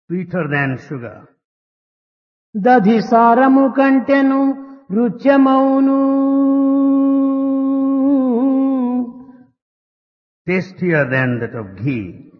sweeter than sugar. దధి సారము కంటెను రుచ్యమౌను Tastier than that of ghee.